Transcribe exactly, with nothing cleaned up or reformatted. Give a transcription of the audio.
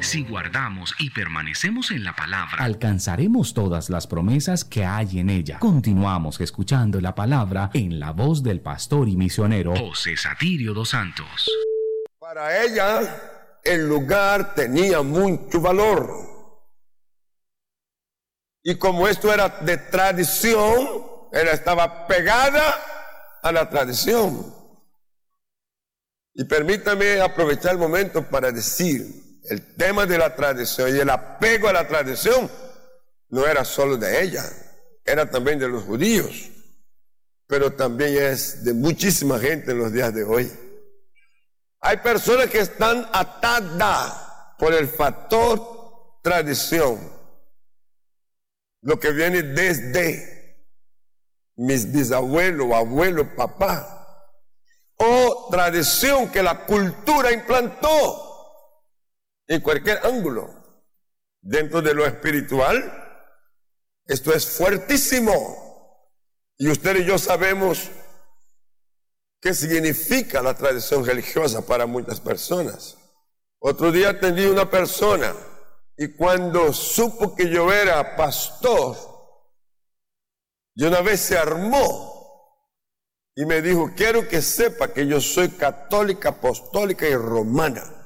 Si guardamos y permanecemos en la palabra, alcanzaremos todas las promesas que hay en ella. Continuamos escuchando la palabra en la voz del pastor y misionero José Satirio dos Santos. Para ella, el lugar tenía mucho valor. Y como esto era de tradición, ella estaba pegada a la tradición. Y permítame aprovechar el momento para decir, el tema de la tradición y el apego a la tradición no era solo de ella, era también de los judíos, pero también es de muchísima gente en los días de hoy. Hay personas que están atadas por el factor tradición, lo que viene desde mis bisabuelos, abuelos, papá, o tradición que la cultura implantó en cualquier ángulo. Dentro de lo espiritual, esto es fuertísimo. Y usted y yo sabemos qué significa la tradición religiosa para muchas personas. Otro día atendí a una persona y cuando supo que yo era pastor, de una vez se armó y me dijo, quiero que sepa que yo soy católica, apostólica y romana.